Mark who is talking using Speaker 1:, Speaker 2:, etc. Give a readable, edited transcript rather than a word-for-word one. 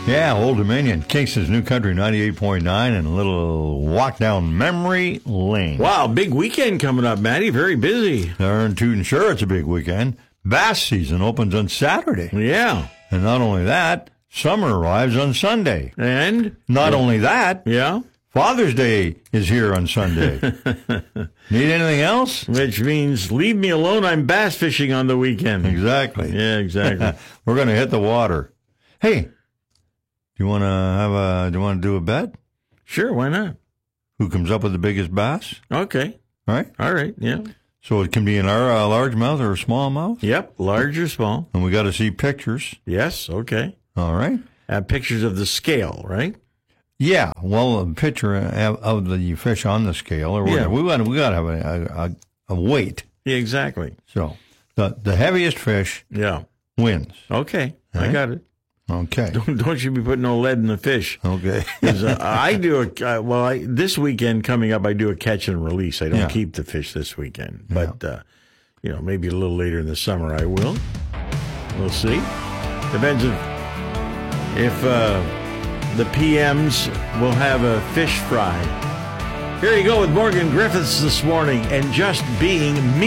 Speaker 1: Yeah, Old Dominion, Kingston's New Country 98.9, and a little walk down memory lane.
Speaker 2: Wow, big weekend coming up, Matty. Very busy.
Speaker 1: Darn tootin' sure it's a big weekend. Bass season opens on Saturday.
Speaker 2: Yeah.
Speaker 1: And not only that, summer arrives on Sunday.
Speaker 2: And?
Speaker 1: Not only that,
Speaker 2: Yeah.
Speaker 1: Father's Day is here on Sunday. Need anything else?
Speaker 2: Which means, leave me alone, I'm bass fishing on the weekend.
Speaker 1: Exactly.
Speaker 2: Yeah, exactly.
Speaker 1: We're going to hit the water. Hey, do you want to do a bet?
Speaker 2: Sure, why not?
Speaker 1: Who comes up with the biggest bass?
Speaker 2: Okay.
Speaker 1: Right?
Speaker 2: All right, yeah.
Speaker 1: So it can be an largemouth or a smallmouth?
Speaker 2: Yep, large or small.
Speaker 1: And we got to see pictures.
Speaker 2: Yes, okay.
Speaker 1: All right.
Speaker 2: Pictures of the scale, right?
Speaker 1: Yeah, well, a picture of the fish on the scale, or
Speaker 2: Yeah.
Speaker 1: we got to have a weight.
Speaker 2: Yeah, exactly.
Speaker 1: So the heaviest fish
Speaker 2: Yeah.
Speaker 1: wins.
Speaker 2: Okay, I
Speaker 1: Right?
Speaker 2: got it.
Speaker 1: Okay.
Speaker 2: Don't you be putting no lead in the fish.
Speaker 1: Okay.
Speaker 2: 'Cause, I do this weekend coming up, I do a catch and release. I don't
Speaker 1: Yeah.
Speaker 2: keep the fish this weekend, but maybe a little later in the summer I will. We'll see. Depends if the PMs will have a fish fry. Here you go with Morgan Griffiths this morning, and just being me.